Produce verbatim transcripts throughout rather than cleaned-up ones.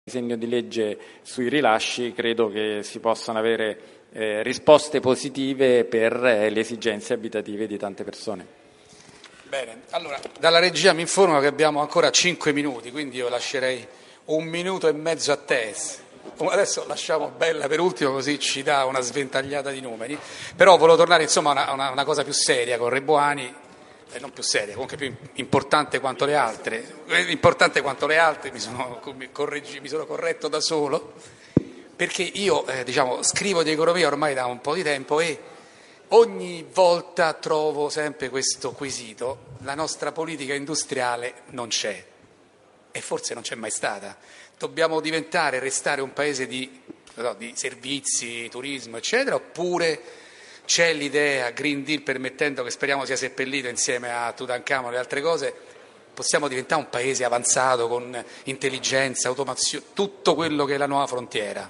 disegno di legge sui rilasci, credo che si possano avere eh, risposte positive per eh, le esigenze abitative di tante persone. Bene, allora dalla regia mi informano che abbiamo ancora cinque minuti, quindi io lascerei un minuto e mezzo a te. Adesso lasciamo Bella per ultimo, così ci dà una sventagliata di numeri, però volevo tornare insomma a una, una, una cosa più seria con Rebuani. Eh, non più seria, comunque più importante quanto le altre, eh, importante quanto le altre, mi sono, correggi, mi sono corretto da solo, perché io eh, diciamo, scrivo di economia ormai da un po' di tempo e ogni volta trovo sempre questo quesito: la nostra politica industriale non c'è, e forse non c'è mai stata. Dobbiamo diventare, restare un paese di, no, di servizi, turismo, eccetera, oppure c'è l'idea Green Deal, permettendo, che speriamo sia seppellito insieme a Tutankhamon e altre cose, possiamo diventare un paese avanzato con intelligenza, automazione, tutto quello che è la nuova frontiera?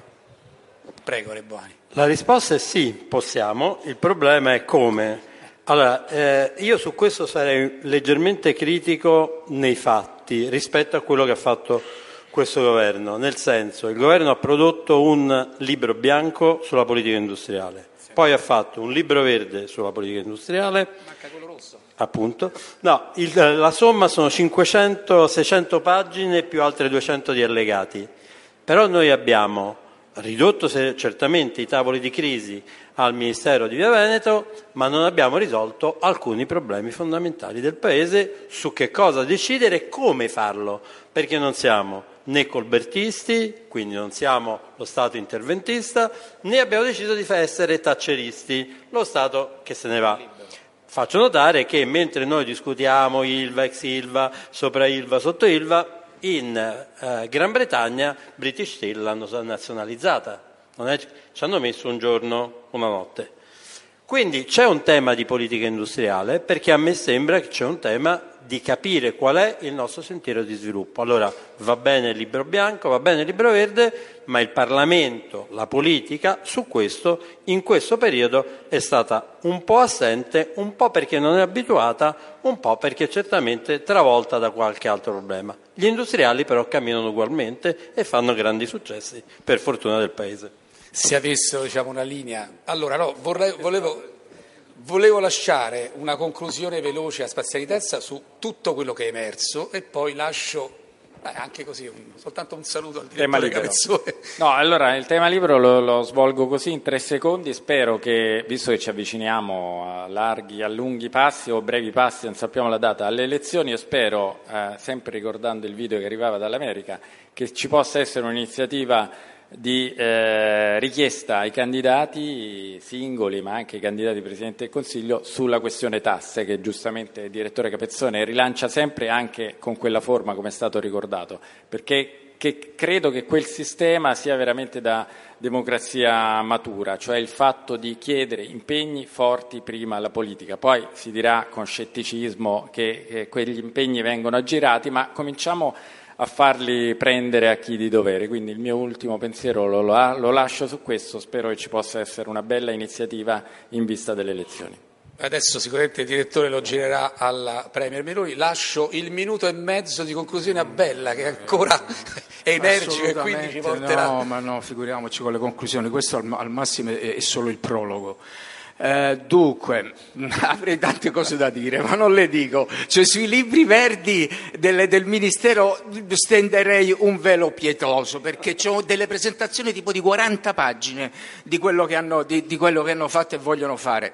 Prego Rebuani. La risposta è sì, possiamo, il problema è come. Allora, eh, io su questo sarei leggermente critico nei fatti rispetto a quello che ha fatto questo governo, nel senso, il governo ha prodotto un libro bianco sulla politica industriale. Poi ha fatto un libro verde sulla politica industriale. Manca quello rosso. Appunto. No, il, la somma sono cinquecento seicento pagine più altre duecento di allegati. Però noi abbiamo ridotto certamente i tavoli di crisi al Ministero di Via Veneto, ma non abbiamo risolto alcuni problemi fondamentali del Paese su che cosa decidere e come farlo, perché non siamo né colbertisti, quindi non siamo lo Stato interventista, né abbiamo deciso di essere thatcheristi, lo Stato che se ne va. Faccio notare che mentre noi discutiamo Ilva, ex Ilva, sopra Ilva, sotto Ilva, in eh, Gran Bretagna British Steel l'hanno nazionalizzata, non è, ci hanno messo un giorno, una notte. Quindi c'è un tema di politica industriale, perché a me sembra che c'è un tema di capire qual è il nostro sentiero di sviluppo. Allora va bene il libro bianco, va bene il libro verde, ma il Parlamento, la politica, su questo, in questo periodo è stata un po' assente, un po' perché non è abituata, un po' perché certamente travolta da qualche altro problema. Gli industriali però camminano ugualmente e fanno grandi successi, per fortuna del Paese. Se avessero, diciamo, una linea. Allora, no, vorrei, volevo, volevo lasciare una conclusione veloce a Spaziali Terza su tutto quello che è emerso e poi lascio eh, anche così un, soltanto un saluto al direttore Capezzone. No, allora il tema libero lo, lo svolgo così in tre secondi. Spero che, visto che ci avviciniamo a larghi, a lunghi passi o brevi passi, non sappiamo la data, alle elezioni, io spero, eh, sempre ricordando il video che arrivava dall'America, che ci possa essere un'iniziativa di eh, richiesta ai candidati singoli, ma anche ai candidati Presidente del Consiglio, sulla questione tasse, che giustamente il direttore Capezzone rilancia sempre, anche con quella forma, come è stato ricordato, perché che credo che quel sistema sia veramente da democrazia matura, cioè il fatto di chiedere impegni forti prima alla politica. Poi si dirà con scetticismo che, che quegli impegni vengono aggirati, ma cominciamo a farli prendere a chi di dovere. Quindi il mio ultimo pensiero lo, lo lascio su questo, spero che ci possa essere una bella iniziativa in vista delle elezioni. Adesso sicuramente il direttore lo girerà alla Premier Meloni, lascio il minuto e mezzo di conclusione a Bella, che ancora è energico e quindi ci porterà. No, ma no, figuriamoci con le conclusioni, questo al, al massimo è, è solo il prologo. Eh, dunque, avrei tante cose da dire, ma non le dico. Cioè, sui libri verdi del, del Ministero stenderei un velo pietoso, perché c'ho delle presentazioni tipo di quaranta pagine di quello che hanno, di, di quello che hanno fatto e vogliono fare.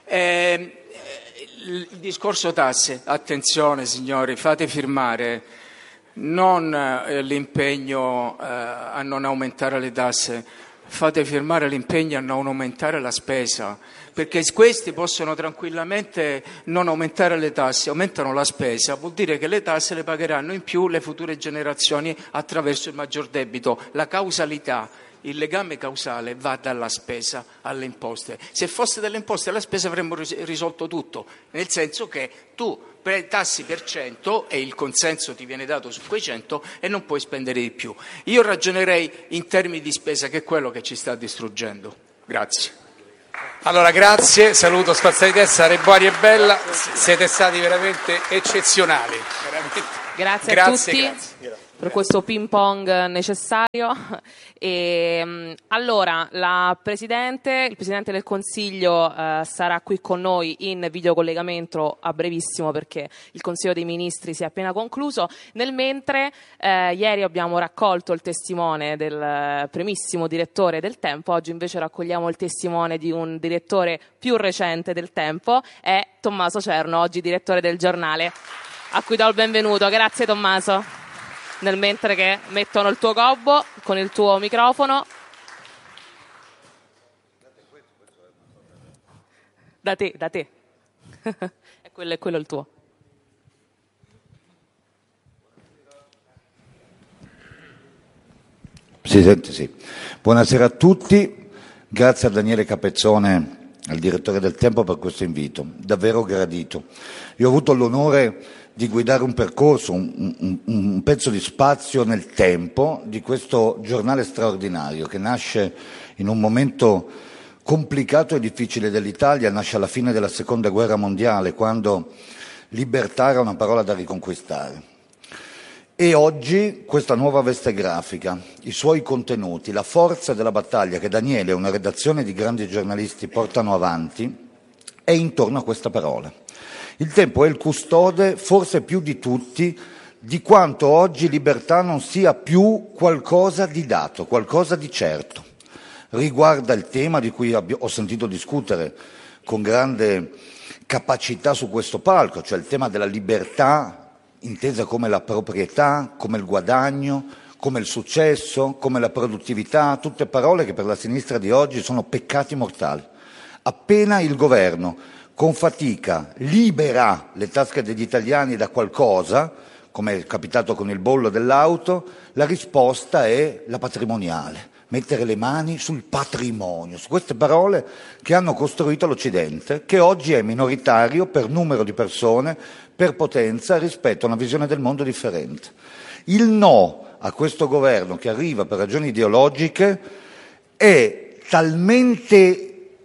Eh, il discorso tasse, attenzione signori, fate firmare non eh, l'impegno eh, a non aumentare le tasse, fate firmare l'impegno a non aumentare la spesa, perché questi possono tranquillamente non aumentare le tasse, aumentano la spesa, vuol dire che le tasse le pagheranno in più le future generazioni attraverso il maggior debito. La causalità, il legame causale va dalla spesa alle imposte. Se fosse delle imposte alla spesa avremmo risolto tutto, nel senso che tu tassi per cento e il consenso ti viene dato su quei cento e non puoi spendere di più. Io ragionerei in termini di spesa, che è quello che ci sta distruggendo. Grazie. Allora grazie, saluto Spaziali Terza, Rebuani e Bella, siete stati veramente eccezionali. Veramente. Grazie, grazie a tutti. Grazie. per questo ping pong necessario. E, allora, la Presidente, il Presidente del Consiglio eh, sarà qui con noi in videocollegamento a brevissimo perché il Consiglio dei Ministri si è appena concluso. Nel mentre, eh, ieri abbiamo raccolto il testimone del primissimo direttore del Tempo, oggi invece raccogliamo il testimone di un direttore più recente del Tempo, è Tommaso Cerno, oggi direttore del Giornale, a cui do il benvenuto. Grazie Tommaso. Nel mentre che mettono il tuo gobbo con il tuo microfono. Da te, da te. E quello è quello il tuo. Si sente, sì. Buonasera a tutti, grazie a Daniele Capezzone, al direttore del Tempo, per questo invito, davvero gradito. Io ho avuto l'onore di guidare un percorso, un, un, un pezzo di spazio nel tempo di questo giornale straordinario che nasce in un momento complicato e difficile dell'Italia, nasce alla fine della Seconda Guerra Mondiale, quando libertà era una parola da riconquistare. E oggi questa nuova veste grafica, i suoi contenuti, la forza della battaglia che Daniele e una redazione di grandi giornalisti portano avanti è intorno a questa parola. Il Tempo è il custode, forse più di tutti, di quanto oggi libertà non sia più qualcosa di dato, qualcosa di certo. Riguarda il tema di cui ho sentito discutere con grande capacità su questo palco, cioè il tema della libertà intesa come la proprietà, come il guadagno, come il successo, come la produttività, tutte parole che per la sinistra di oggi sono peccati mortali. Appena il governo con fatica libera le tasche degli italiani da qualcosa, come è capitato con il bollo dell'auto, la risposta è la patrimoniale, mettere le mani sul patrimonio, su queste parole che hanno costruito l'Occidente, che oggi è minoritario per numero di persone, per potenza, rispetto a una visione del mondo differente. Il no a questo governo che arriva per ragioni ideologiche è talmente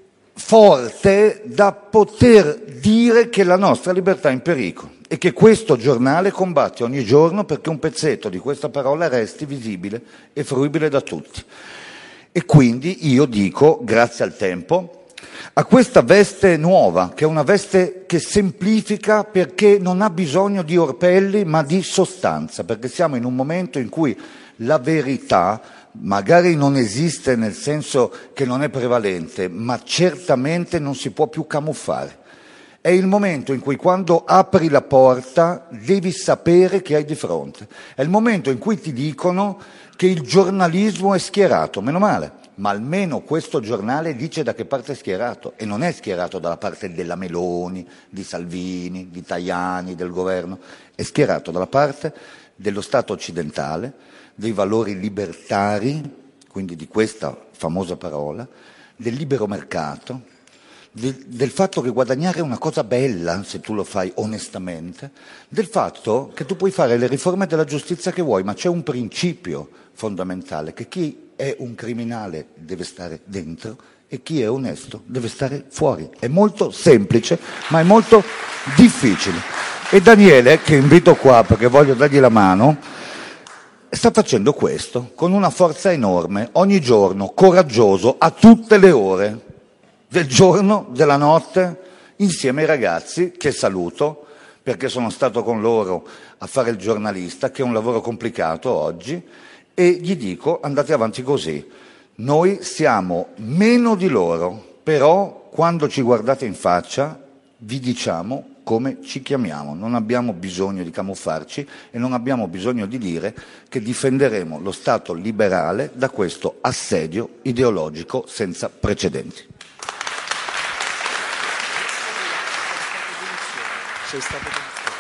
forte da poter dire che la nostra libertà è in pericolo e che questo giornale combatte ogni giorno perché un pezzetto di questa parola resti visibile e fruibile da tutti. E quindi io dico, grazie al Tempo, a questa veste nuova, che è una veste che semplifica perché non ha bisogno di orpelli ma di sostanza, perché siamo in un momento in cui la verità magari non esiste nel senso che non è prevalente, ma certamente non si può più camuffare. È il momento in cui quando apri la porta devi sapere che hai di fronte. È il momento in cui ti dicono che il giornalismo è schierato, meno male, ma almeno questo giornale dice da che parte è schierato e non è schierato dalla parte della Meloni, di Salvini, di Tajani, del governo, è schierato dalla parte dello Stato occidentale, dei valori libertari, quindi di questa famosa parola, del libero mercato, de, del fatto che guadagnare è una cosa bella se tu lo fai onestamente, del fatto che tu puoi fare le riforme della giustizia che vuoi, ma c'è un principio fondamentale, che chi è un criminale deve stare dentro e chi è onesto deve stare fuori. È molto semplice, ma è molto difficile. E Daniele, che invito qua perché voglio dargli la mano, sta facendo questo con una forza enorme, ogni giorno, coraggioso, a tutte le ore del giorno, della notte, insieme ai ragazzi, che saluto, perché sono stato con loro a fare il giornalista, che è un lavoro complicato oggi, e gli dico, andate avanti così. Noi siamo meno di loro, però quando ci guardate in faccia vi diciamo come ci chiamiamo, non abbiamo bisogno di camuffarci e non abbiamo bisogno di dire che difenderemo lo Stato liberale da questo assedio ideologico senza precedenti. Sei stato...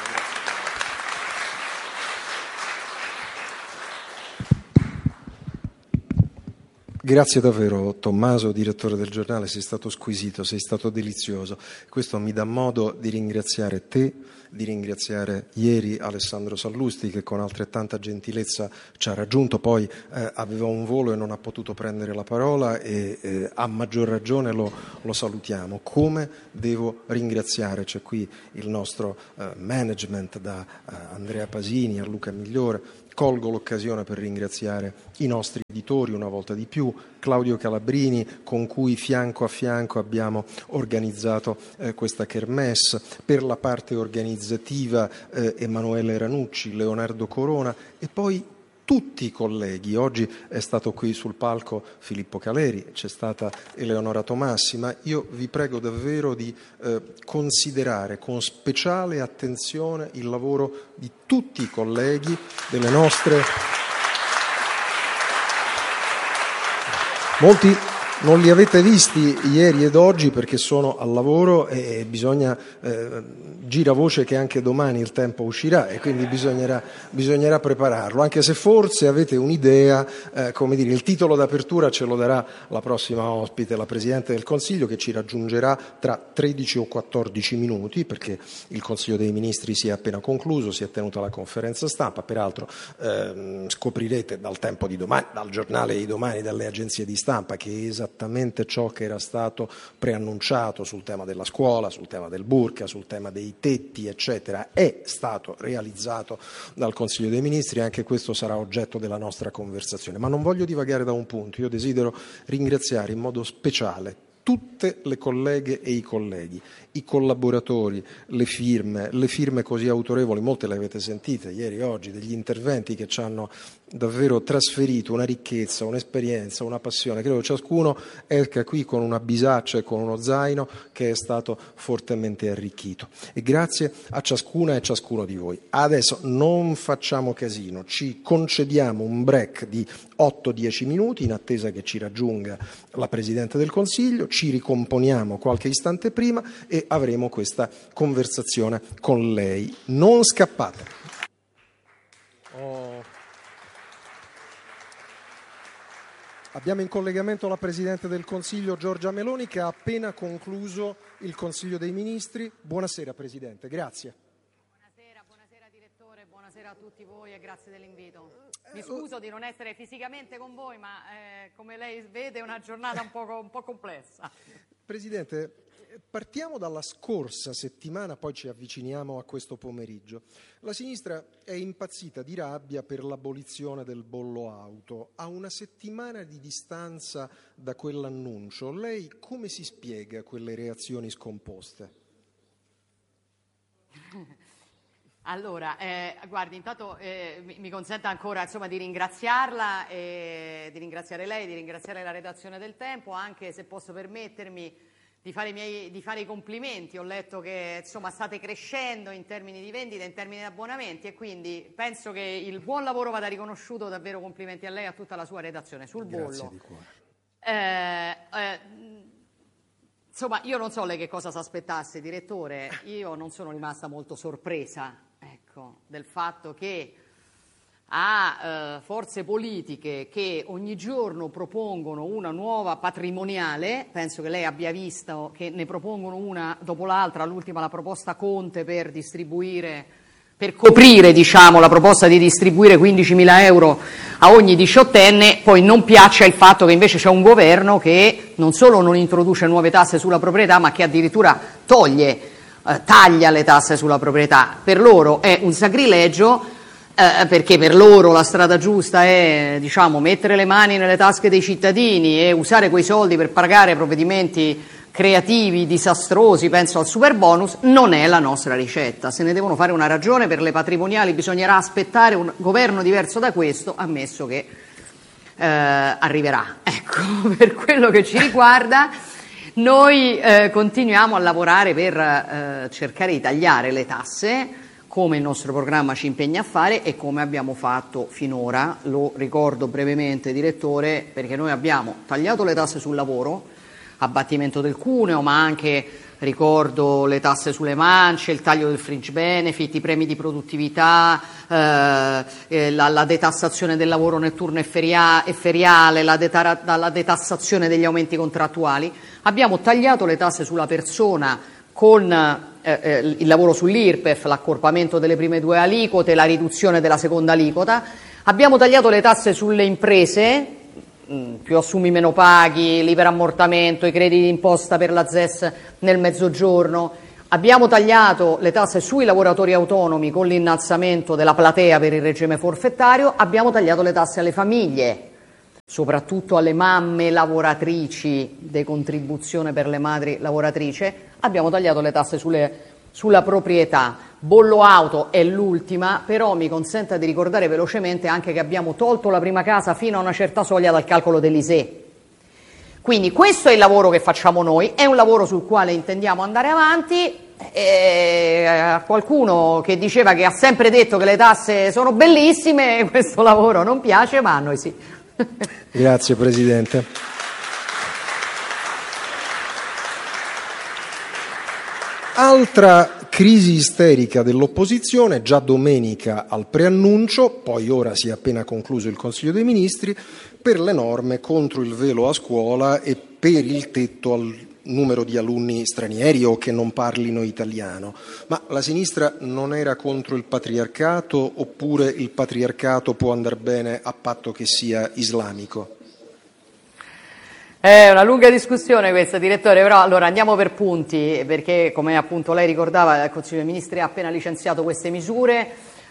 Grazie davvero Tommaso, direttore del giornale, sei stato squisito, sei stato delizioso. Questo mi dà modo di ringraziare te, di ringraziare ieri Alessandro Sallusti che con altrettanta gentilezza ci ha raggiunto, poi eh, aveva un volo e non ha potuto prendere la parola e eh, a maggior ragione lo, lo salutiamo. Come devo ringraziare? C'è qui il nostro eh, management da eh, Andrea Pasini a Luca Migliore, colgo l'occasione per ringraziare i nostri editori una volta di più, Claudio Calabrini, con cui fianco a fianco abbiamo organizzato eh, questa kermesse, per la parte organizzativa eh, Emanuele Ranucci, Leonardo Corona e poi tutti i colleghi. Oggi è stato qui sul palco Filippo Caleri, c'è stata Eleonora Tomassi, ma io vi prego davvero di eh, considerare con speciale attenzione il lavoro di tutti i colleghi delle nostre... Molti non li avete visti ieri ed oggi perché sono al lavoro e bisogna, eh, gira voce che anche domani il tempo uscirà e quindi bisognerà, bisognerà prepararlo, anche se forse avete un'idea, eh, come dire, il titolo d'apertura ce lo darà la prossima ospite, la Presidente del Consiglio, che ci raggiungerà tra tredici o quattordici minuti perché il Consiglio dei Ministri si è appena concluso, si è tenuta la conferenza stampa, peraltro eh, scoprirete dal tempo di domani, dal giornale di domani, dalle agenzie di stampa che esattamente esattamente ciò che era stato preannunciato sul tema della scuola, sul tema del burqa, sul tema dei tetti, eccetera, è stato realizzato dal Consiglio dei Ministri, anche questo sarà oggetto della nostra conversazione. Ma non voglio divagare da un punto, io desidero ringraziare in modo speciale tutte le colleghe e i colleghi, i collaboratori, le firme, le firme così autorevoli, molte le avete sentite ieri e oggi, degli interventi che ci hanno davvero trasferito una ricchezza, un'esperienza, una passione. Credo che ciascuno esca qui con una bisaccia e con uno zaino che è stato fortemente arricchito. E grazie a ciascuna e ciascuno di voi. Adesso non facciamo casino, ci concediamo un break di otto dieci minuti in attesa che ci raggiunga la Presidente del Consiglio, ci ricomponiamo qualche istante prima e avremo questa conversazione con lei. Non scappate. Oh. Abbiamo in collegamento la Presidente del Consiglio Giorgia Meloni che ha appena concluso il Consiglio dei Ministri. Buonasera Presidente, grazie. Buonasera, buonasera Direttore, buonasera a tutti voi e grazie dell'invito. Mi scuso di non essere fisicamente con voi, ma eh, come lei vede è una giornata un po', un po' complessa. Presidente, partiamo dalla scorsa settimana, poi ci avviciniamo a questo pomeriggio. La sinistra è impazzita di rabbia per l'abolizione del bollo auto. A una settimana di distanza da quell'annuncio, lei come si spiega quelle reazioni scomposte? Allora, eh, guardi, intanto eh, mi, mi consenta ancora insomma, di ringraziarla, e di ringraziare lei, di ringraziare la redazione del Tempo, anche se posso permettermi di fare i, miei, di fare i complimenti. Ho letto che insomma, state crescendo in termini di vendita, in termini di abbonamenti e quindi penso che il buon lavoro vada riconosciuto. Davvero complimenti a lei e a tutta la sua redazione sul Grazie bollo. di cuore. Eh, eh, insomma, io non so lei che cosa si aspettasse, Direttore, io non sono rimasta molto sorpresa ecco, del fatto che a eh, forze politiche che ogni giorno propongono una nuova patrimoniale, penso che lei abbia visto che ne propongono una dopo l'altra, l'ultima la proposta Conte per distribuire, per coprire diciamo, la proposta di distribuire quindicimila euro a ogni diciottenne, poi non piaccia il fatto che invece c'è un governo che non solo non introduce nuove tasse sulla proprietà, ma che addirittura toglie taglia le tasse sulla proprietà. Per loro è un sacrilegio, eh, perché per loro la strada giusta è diciamo, mettere le mani nelle tasche dei cittadini e usare quei soldi per pagare provvedimenti creativi, disastrosi, penso al super bonus. Non è la nostra ricetta. Se ne devono fare una ragione per le patrimoniali, bisognerà aspettare un governo diverso da questo, ammesso che eh, arriverà. Ecco, per quello che ci riguarda noi eh, continuiamo a lavorare per eh, cercare di tagliare le tasse, come il nostro programma ci impegna a fare e come abbiamo fatto finora. Lo ricordo brevemente, Direttore, perché noi abbiamo tagliato le tasse sul lavoro, abbattimento del cuneo, ma anche, ricordo, le tasse sulle mance, il taglio del fringe benefit, i premi di produttività, eh, eh, la, la detassazione del lavoro notturno e, feria, e feriale, la, detara, la detassazione degli aumenti contrattuali. Abbiamo tagliato le tasse sulla persona con eh, eh, il lavoro sull'I R P E F, l'accorpamento delle prime due aliquote, la riduzione della seconda aliquota. Abbiamo tagliato le tasse sulle imprese, mh, più assumi meno paghi, l'iperammortamento, i crediti d'imposta per la Z E S nel mezzogiorno. Abbiamo tagliato le tasse sui lavoratori autonomi con l'innalzamento della platea per il regime forfettario, abbiamo tagliato le tasse alle famiglie, soprattutto alle mamme lavoratrici, decontribuzione per le madri lavoratrici, abbiamo tagliato le tasse sulle, sulla proprietà. Bollo auto è l'ultima, però mi consenta di ricordare velocemente anche che abbiamo tolto la prima casa fino a una certa soglia dal calcolo dell'I S E E. Quindi questo è il lavoro che facciamo noi, è un lavoro sul quale intendiamo andare avanti. E a qualcuno che diceva che ha sempre detto che le tasse sono bellissime, questo lavoro non piace, ma a noi sì. Grazie Presidente. Altra crisi isterica dell'opposizione, già domenica al preannuncio, poi ora si è appena concluso il Consiglio dei Ministri, per le norme contro il velo a scuola e per il tetto al numero di alunni stranieri o che non parlino italiano. Ma la sinistra non era contro il patriarcato, oppure il patriarcato può andare bene a patto che sia islamico? È una lunga discussione questa, direttore, però allora andiamo per punti, perché come appunto lei ricordava il Consiglio dei Ministri ha appena licenziato queste misure.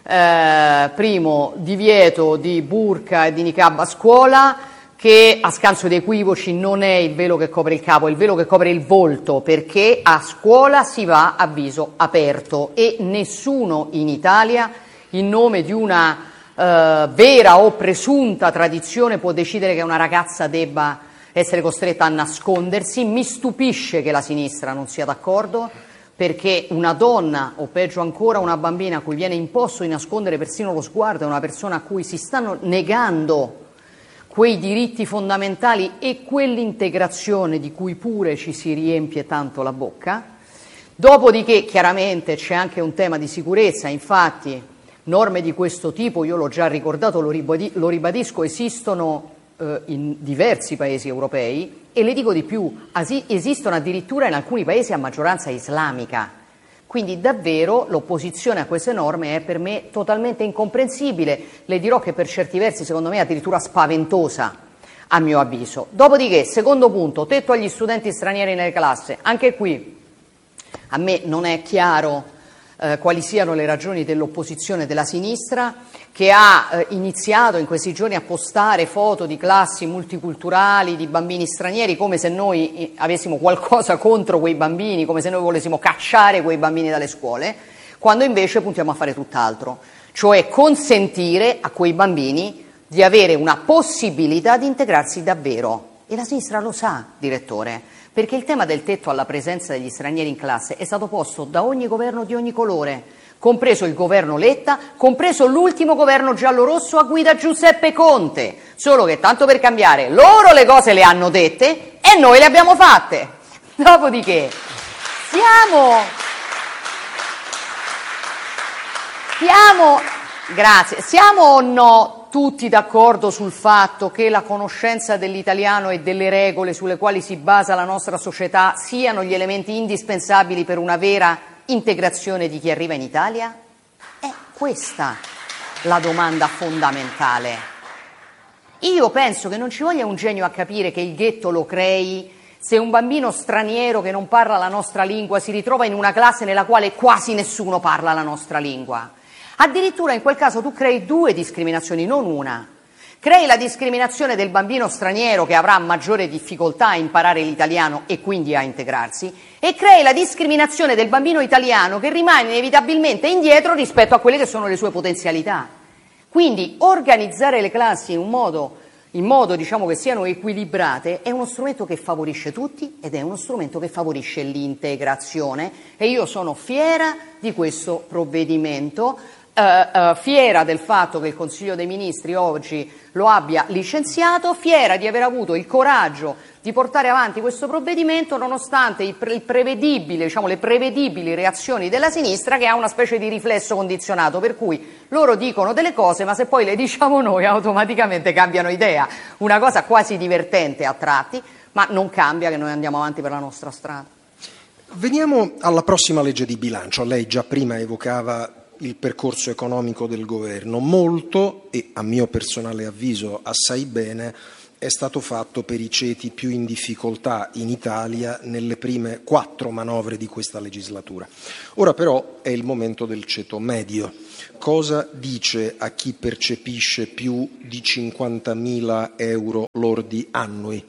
Eh, primo, divieto di burqa e di niqab a scuola, che a scanso di equivoci non è il velo che copre il capo, è il velo che copre il volto, perché a scuola si va a viso aperto e nessuno in Italia, in nome di una eh, vera o presunta tradizione, può decidere che una ragazza debba essere costretta a nascondersi. Mi stupisce che la sinistra non sia d'accordo, perché una donna, o peggio ancora una bambina a cui viene imposto di nascondere persino lo sguardo, è una persona a cui si stanno negando quei diritti fondamentali e quell'integrazione di cui pure ci si riempie tanto la bocca. Dopodiché chiaramente c'è anche un tema di sicurezza, infatti norme di questo tipo, io l'ho già ricordato, lo, ribadi- lo ribadisco, esistono eh, in diversi paesi europei e le dico di più, asi- esistono addirittura in alcuni paesi a maggioranza islamica. Quindi davvero l'opposizione a queste norme è per me totalmente incomprensibile, le dirò che per certi versi secondo me è addirittura spaventosa a mio avviso. Dopodiché, secondo punto, tetto agli studenti stranieri nelle classi, anche qui a me non è chiaro eh, quali siano le ragioni dell'opposizione della sinistra, che ha eh, iniziato in questi giorni a postare foto di classi multiculturali, di bambini stranieri, come se noi eh, avessimo qualcosa contro quei bambini, come se noi volessimo cacciare quei bambini dalle scuole, quando invece puntiamo a fare tutt'altro, cioè consentire a quei bambini di avere una possibilità di integrarsi davvero. E la sinistra lo sa, direttore, perché il tema del tetto alla presenza degli stranieri in classe è stato posto da ogni governo di ogni colore, compreso il governo Letta, compreso l'ultimo governo giallorosso a guida Giuseppe Conte, solo che tanto per cambiare loro le cose le hanno dette e noi le abbiamo fatte. Dopodiché siamo, siamo, grazie, siamo o no tutti d'accordo sul fatto che la conoscenza dell'italiano e delle regole sulle quali si basa la nostra società siano gli elementi indispensabili per una vera integrazione di chi arriva in Italia? È questa la domanda fondamentale. Io penso che non ci voglia un genio a capire che il ghetto lo crei se un bambino straniero che non parla la nostra lingua si ritrova in una classe nella quale quasi nessuno parla la nostra lingua. Addirittura in quel caso tu crei due discriminazioni, non una. Crei la discriminazione del bambino straniero che avrà maggiore difficoltà a imparare l'italiano e quindi a integrarsi, e crei la discriminazione del bambino italiano che rimane inevitabilmente indietro rispetto a quelle che sono le sue potenzialità. Quindi organizzare le classi in un modo, in modo diciamo che siano equilibrate è uno strumento che favorisce tutti ed è uno strumento che favorisce l'integrazione, e io sono fiera di questo provvedimento. Uh, uh, fiera del fatto che il Consiglio dei Ministri oggi lo abbia licenziato, fiera di aver avuto il coraggio di portare avanti questo provvedimento nonostante il, pre- il prevedibile, diciamo, le prevedibili reazioni della sinistra, che ha una specie di riflesso condizionato, per cui loro dicono delle cose ma se poi le diciamo noi automaticamente cambiano idea, una cosa quasi divertente a tratti, ma non cambia che noi andiamo avanti per la nostra strada. Veniamo alla prossima legge di bilancio. Lei già prima evocava il percorso economico del governo. Molto, e a mio personale avviso assai bene, è stato fatto per i ceti più in difficoltà in Italia nelle prime quattro manovre di questa legislatura. Ora però è il momento del ceto medio. Cosa dice a chi percepisce più di cinquantamila euro lordi annui?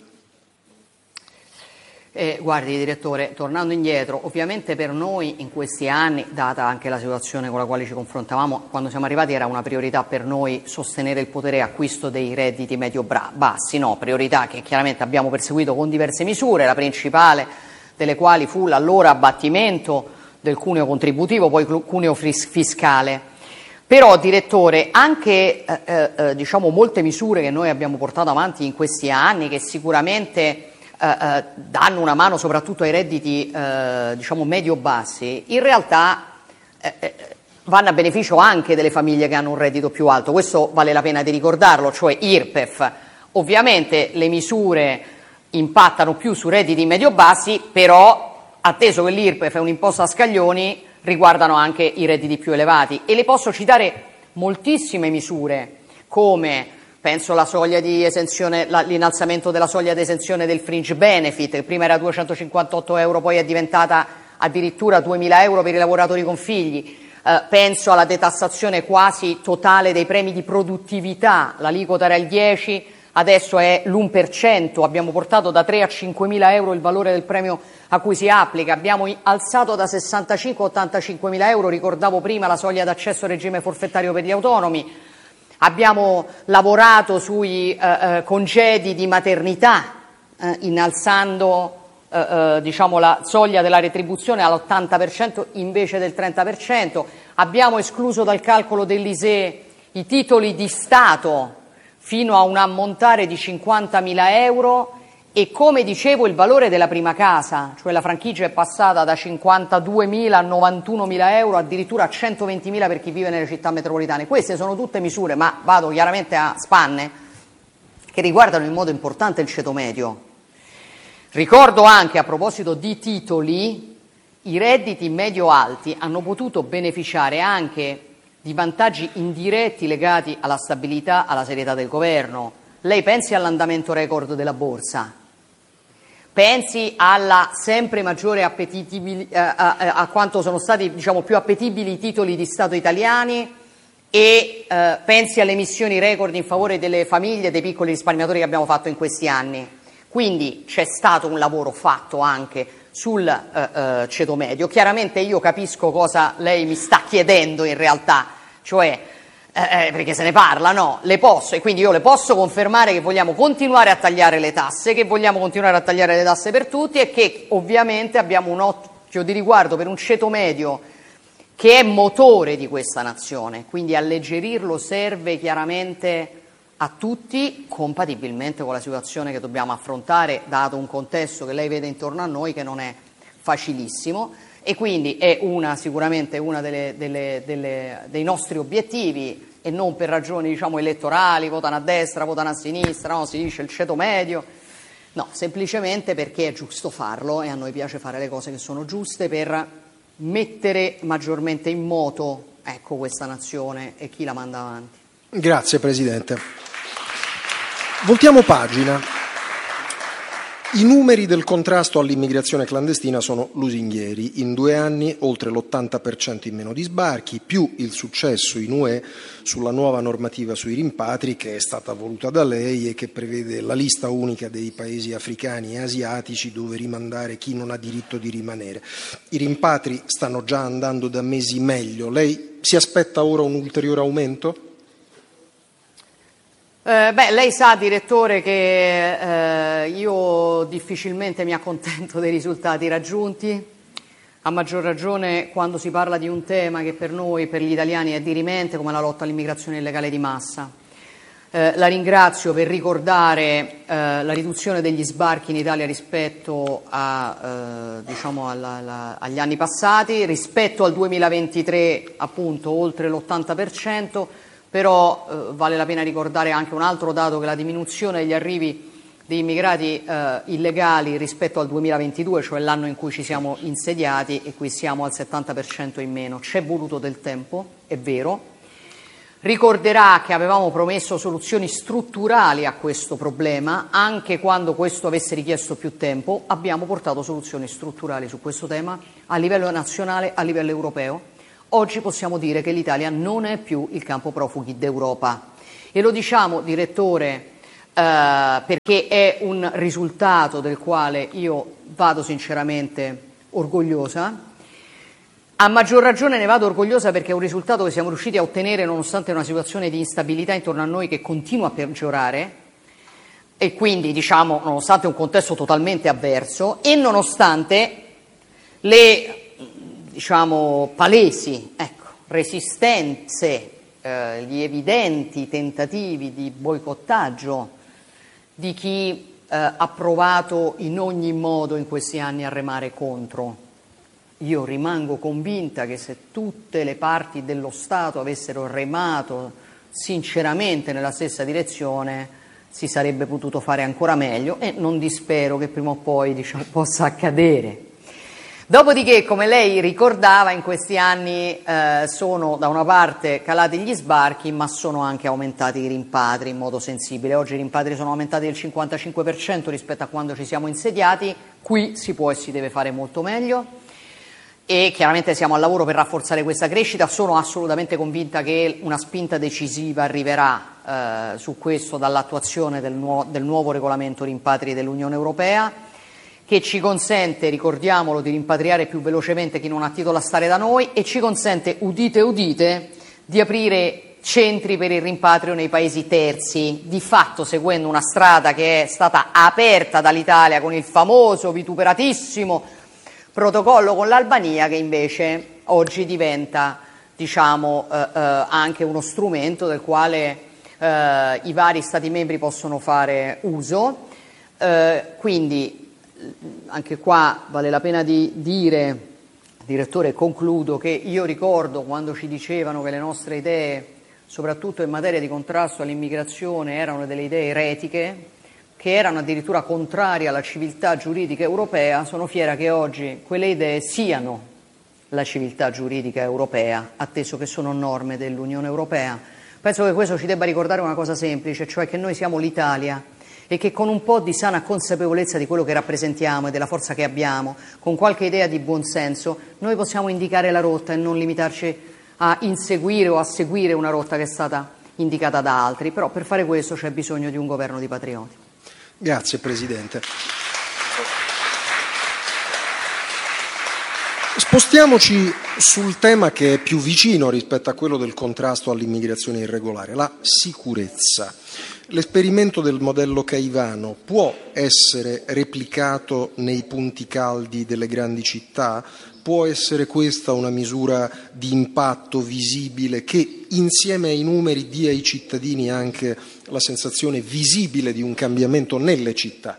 Eh, guardi direttore, tornando indietro, ovviamente per noi in questi anni, data anche la situazione con la quale ci confrontavamo, quando siamo arrivati era una priorità per noi sostenere il potere acquisto dei redditi medio-bassi, no, priorità che chiaramente abbiamo perseguito con diverse misure, la principale delle quali fu l'allora abbattimento del cuneo contributivo, poi cuneo fiscale. Però, direttore, anche eh, eh, diciamo molte misure che noi abbiamo portato avanti in questi anni, che sicuramente Eh, eh, danno una mano soprattutto ai redditi eh, diciamo medio-bassi, in realtà eh, eh, vanno a beneficio anche delle famiglie che hanno un reddito più alto. Questo vale la pena di ricordarlo, cioè I R P E F. Ovviamente le misure impattano più su redditi medio-bassi, però atteso che l'I R P E F è un'imposta a scaglioni, riguardano anche i redditi più elevati, e le posso citare moltissime misure come penso alla soglia di esenzione, la, l'innalzamento della soglia di esenzione del fringe benefit, che prima era duecentocinquantotto euro, poi è diventata addirittura duemila euro per i lavoratori con figli. Eh, penso alla detassazione quasi totale dei premi di produttività, l'aliquota era il dieci, adesso è l'uno per cento, abbiamo portato da tre a cinquemila euro il valore del premio a cui si applica, abbiamo alzato da sessantacinque a ottantacinquemila euro, ricordavo prima la soglia d'accesso al regime forfettario per gli autonomi. Abbiamo lavorato sui eh, eh, congedi di maternità, eh, innalzando eh, eh, diciamo la soglia della retribuzione all'ottanta per cento invece del trenta per cento. Abbiamo escluso dal calcolo dell'I S E E i titoli di Stato fino a un ammontare di cinquantamila euro e, come dicevo, il valore della prima casa, cioè la franchigia è passata da cinquantaduemila a novantunomila euro, addirittura a centoventimila per chi vive nelle città metropolitane. Queste sono tutte misure, ma vado chiaramente a spanne, che riguardano in modo importante il ceto medio. Ricordo anche, a proposito di titoli, i redditi medio-alti hanno potuto beneficiare anche di vantaggi indiretti legati alla stabilità, alla serietà del governo. Lei pensi all'andamento record della borsa, pensi alla sempre maggiore appetibili, eh, a, a quanto sono stati diciamo, più appetibili i titoli di Stato italiani e eh, pensi alle emissioni record in favore delle famiglie e dei piccoli risparmiatori che abbiamo fatto in questi anni. Quindi c'è stato un lavoro fatto anche sul eh, eh, ceto medio. Chiaramente io capisco cosa lei mi sta chiedendo in realtà, cioè Eh, perché se ne parla, no? Le posso, e quindi io le posso confermare che vogliamo continuare a tagliare le tasse, che vogliamo continuare a tagliare le tasse per tutti e che ovviamente abbiamo un occhio di riguardo per un ceto medio che è motore di questa nazione, quindi alleggerirlo serve chiaramente a tutti, compatibilmente con la situazione che dobbiamo affrontare, dato un contesto che lei vede intorno a noi che non è facilissimo. E quindi è una, sicuramente una delle, delle, delle, dei nostri obiettivi, e non per ragioni diciamo, elettorali, votano a destra, votano a sinistra, no, si dice il ceto medio, no, semplicemente perché è giusto farlo e a noi piace fare le cose che sono giuste per mettere maggiormente in moto ecco, questa nazione e chi la manda avanti. Grazie Presidente. Voltiamo pagina. I numeri del contrasto all'immigrazione clandestina sono lusinghieri. In due anni oltre l'ottanta per cento in meno di sbarchi, più il successo in U E sulla nuova normativa sui rimpatri che è stata voluta da lei e che prevede la lista unica dei paesi africani e asiatici dove rimandare chi non ha diritto di rimanere. I rimpatri stanno già andando da mesi meglio. Lei si aspetta ora un ulteriore aumento? Eh, beh, lei sa, direttore, che eh, io difficilmente mi accontento dei risultati raggiunti, a maggior ragione quando si parla di un tema che per noi, per gli italiani, è dirimente come la lotta all'immigrazione illegale di massa. Eh, la ringrazio per ricordare eh, la riduzione degli sbarchi in Italia rispetto a, eh, diciamo alla, alla, agli anni passati, rispetto al duemilaventitré appunto oltre l'ottanta per cento. Però eh, vale la pena ricordare anche un altro dato, che la diminuzione degli arrivi di immigrati eh, illegali rispetto al duemilaventidue, cioè l'anno in cui ci siamo insediati, e qui siamo al settanta per cento in meno. C'è voluto del tempo, è vero. Ricorderà che avevamo promesso soluzioni strutturali a questo problema, anche quando questo avesse richiesto più tempo. Abbiamo portato soluzioni strutturali su questo tema a livello nazionale, a livello europeo. Oggi possiamo dire che l'Italia non è più il campo profughi d'Europa. E lo diciamo, direttore, eh, perché è un risultato del quale io vado sinceramente orgogliosa. A maggior ragione ne vado orgogliosa perché è un risultato che siamo riusciti a ottenere nonostante una situazione di instabilità intorno a noi che continua a peggiorare e quindi, diciamo, nonostante un contesto totalmente avverso e nonostante le, diciamo, palesi, ecco, resistenze, eh, gli evidenti tentativi di boicottaggio di chi eh, ha provato in ogni modo in questi anni a remare contro. Io rimango convinta che se tutte le parti dello Stato avessero remato sinceramente nella stessa direzione si sarebbe potuto fare ancora meglio e non dispero che prima o poi, diciamo, possa accadere. Dopodiché, come lei ricordava, in questi anni eh, sono da una parte calati gli sbarchi, ma sono anche aumentati i rimpatri in modo sensibile. Oggi i rimpatri sono aumentati del cinquantacinque per cento rispetto a quando ci siamo insediati. Qui si può e si deve fare molto meglio. E chiaramente siamo al lavoro per rafforzare questa crescita. Sono assolutamente convinta che una spinta decisiva arriverà eh, su questo dall'attuazione del, nuo- del nuovo regolamento rimpatri dell'Unione Europea, che ci consente, ricordiamolo, di rimpatriare più velocemente chi non ha titolo a stare da noi e ci consente, udite udite, di aprire centri per il rimpatrio nei paesi terzi, di fatto seguendo una strada che è stata aperta dall'Italia con il famoso vituperatissimo protocollo con l'Albania, che invece oggi diventa, diciamo, eh, eh, anche uno strumento del quale eh, i vari Stati membri possono fare uso. Eh, quindi anche qua vale la pena di dire, direttore, concludo, che io ricordo quando ci dicevano che le nostre idee, soprattutto in materia di contrasto all'immigrazione, erano delle idee eretiche, che erano addirittura contrarie alla civiltà giuridica europea. Sono fiera che oggi quelle idee siano la civiltà giuridica europea, atteso che sono norme dell'Unione Europea. Penso che questo ci debba ricordare una cosa semplice, cioè che noi siamo l'Italia e che con un po' di sana consapevolezza di quello che rappresentiamo e della forza che abbiamo, con qualche idea di buonsenso, noi possiamo indicare la rotta e non limitarci a inseguire o a seguire una rotta che è stata indicata da altri. Però per fare questo c'è bisogno di un governo di patrioti. Grazie Presidente. Spostiamoci sul tema che è più vicino rispetto a quello del contrasto all'immigrazione irregolare, la sicurezza. L'esperimento del modello Caivano può essere replicato nei punti caldi delle grandi città? Può essere questa una misura di impatto visibile che insieme ai numeri dia ai cittadini anche la sensazione visibile di un cambiamento nelle città?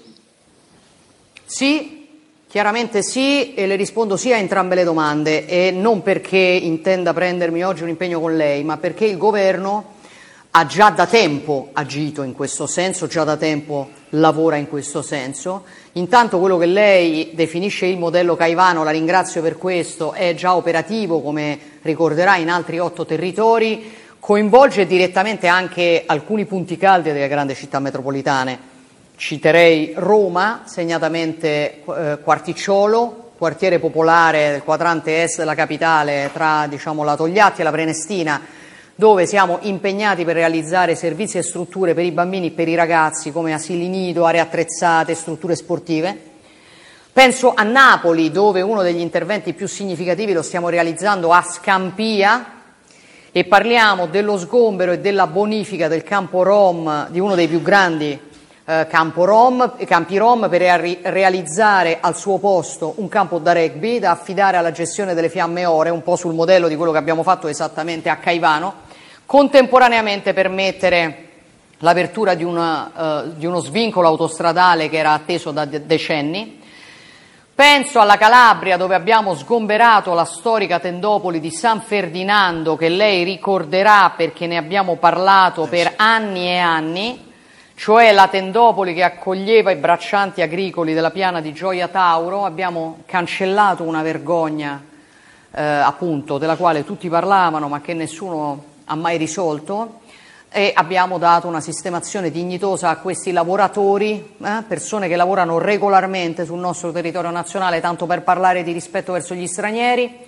Sì, chiaramente sì, e le rispondo sì a entrambe le domande, e non perché intenda prendermi oggi un impegno con lei, ma perché il governo ha già da tempo agito in questo senso, già da tempo lavora in questo senso. Intanto quello che lei definisce il modello Caivano, la ringrazio per questo, è già operativo, come ricorderà, in altri otto territori, coinvolge direttamente anche alcuni punti caldi delle grandi città metropolitane. Citerei Roma, segnatamente eh, Quarticciolo, quartiere popolare del quadrante est della capitale, tra, diciamo, la Togliatti e la Prenestina, dove siamo impegnati per realizzare servizi e strutture per i bambini e per i ragazzi, come asili nido, aree attrezzate, strutture sportive. Penso a Napoli, dove uno degli interventi più significativi lo stiamo realizzando a Scampia, e parliamo dello sgombero e della bonifica del campo Rom, di uno dei più grandi eh, campo Rom, campi Rom, per rea- realizzare al suo posto un campo da rugby da affidare alla gestione delle Fiamme Ore, un po' sul modello di quello che abbiamo fatto esattamente a Caivano. Contemporaneamente permettere l'apertura di, una, uh, di uno svincolo autostradale che era atteso da de- decenni. Penso alla Calabria, dove abbiamo sgomberato la storica tendopoli di San Ferdinando, che lei ricorderà perché ne abbiamo parlato per anni e anni, cioè la tendopoli che accoglieva i braccianti agricoli della piana di Gioia Tauro. Abbiamo cancellato una vergogna, eh, appunto, della quale tutti parlavano ma che nessuno ha mai risolto, e abbiamo dato una sistemazione dignitosa a questi lavoratori, eh, persone che lavorano regolarmente sul nostro territorio nazionale, tanto per parlare di rispetto verso gli stranieri.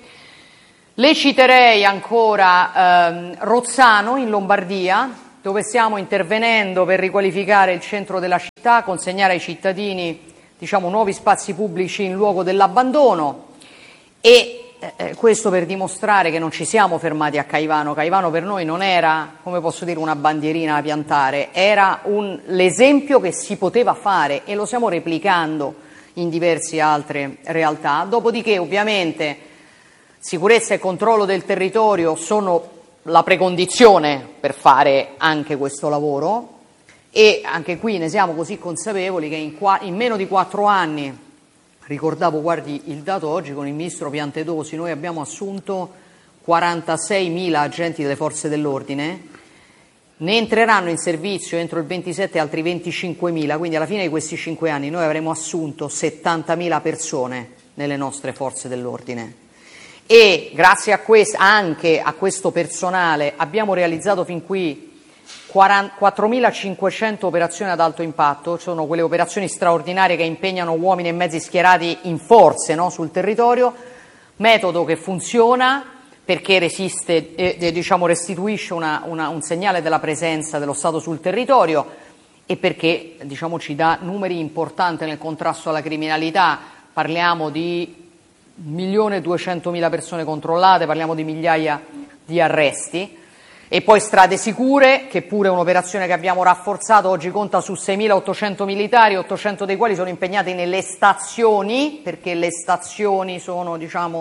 Le citerei ancora ehm, Rozzano in Lombardia, dove stiamo intervenendo per riqualificare il centro della città, consegnare ai cittadini, diciamo, nuovi spazi pubblici in luogo dell'abbandono, e Eh, questo per dimostrare che non ci siamo fermati a Caivano. Caivano per noi non era, come posso dire, una bandierina da piantare, era un, l'esempio che si poteva fare, e lo stiamo replicando in diverse altre realtà. Dopodiché, ovviamente, sicurezza e controllo del territorio sono la precondizione per fare anche questo lavoro, e anche qui ne siamo così consapevoli che in, qua, in meno di quattro anni, ricordavo, guardi il dato oggi con il ministro Piantedosi, noi abbiamo assunto quarantaseimila agenti delle forze dell'ordine, ne entreranno in servizio entro il ventisette altri venticinquemila, quindi alla fine di questi cinque anni noi avremo assunto settantamila persone nelle nostre forze dell'ordine, e grazie a questo, anche a questo personale abbiamo realizzato fin qui quattromilacinquecento operazioni ad alto impatto. Sono quelle operazioni straordinarie che impegnano uomini e mezzi schierati in forze, no, sul territorio, metodo che funziona perché resiste, eh, diciamo, restituisce una, una, un segnale della presenza dello Stato sul territorio, e perché, diciamo, ci dà numeri importanti nel contrasto alla criminalità. Parliamo di un milione e duecentomila persone controllate, parliamo di migliaia di arresti. E poi strade sicure, che pure è un'operazione che abbiamo rafforzato, oggi conta su seimilaottocento militari, ottocento dei quali sono impegnati nelle stazioni, perché le stazioni sono, diciamo,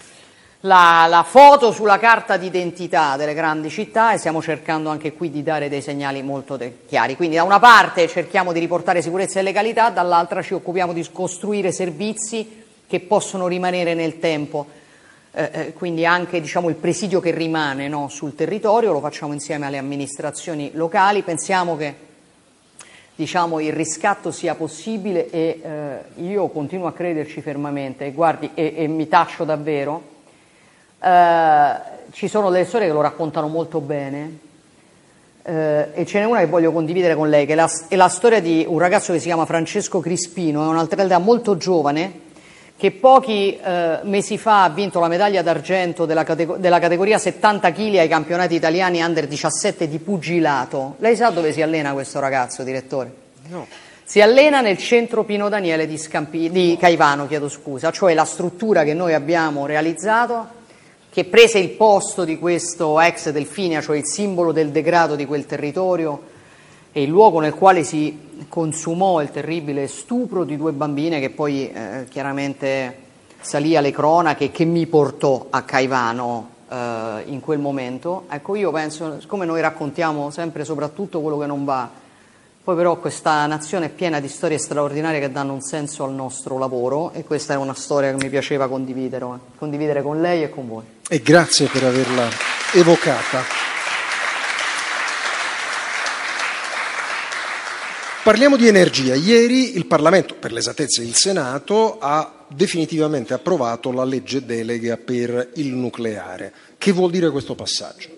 la, la foto sulla carta d'identità delle grandi città, e stiamo cercando anche qui di dare dei segnali molto de- chiari. Quindi da una parte cerchiamo di riportare sicurezza e legalità, dall'altra ci occupiamo di costruire servizi che possono rimanere nel tempo. Eh, quindi anche, diciamo, il presidio che rimane, no, sul territorio lo facciamo insieme alle amministrazioni locali. Pensiamo che, diciamo, il riscatto sia possibile, e eh, io continuo a crederci fermamente. Guardi, e, e mi taccio davvero, eh, ci sono delle storie che lo raccontano molto bene, eh, e ce n'è una che voglio condividere con lei, che è la, è la storia di un ragazzo che si chiama Francesco Crispino, è un atleta molto giovane, che pochi eh, mesi fa ha vinto la medaglia d'argento della, categ- della categoria settanta chili ai campionati italiani under diciassette di pugilato. Lei sa dove si allena questo ragazzo, direttore? No. Si allena nel centro Pino Daniele di, Scampi- di Caivano, chiedo scusa, cioè la struttura che noi abbiamo realizzato, che prese il posto di questo ex Delfinia, cioè il simbolo del degrado di quel territorio, e il luogo nel quale si consumò il terribile stupro di due bambine, che poi eh, chiaramente salì alle cronache, che mi portò a Caivano eh, in quel momento. Ecco, io penso, siccome noi raccontiamo sempre soprattutto quello che non va, poi però questa nazione è piena di storie straordinarie che danno un senso al nostro lavoro, e questa è una storia che mi piaceva condividere, condividere con lei e con voi. E grazie per averla evocata. Parliamo di energia. Ieri il Parlamento, per l'esattezza il Senato, ha definitivamente approvato la legge delega per il nucleare. Che vuol dire questo passaggio?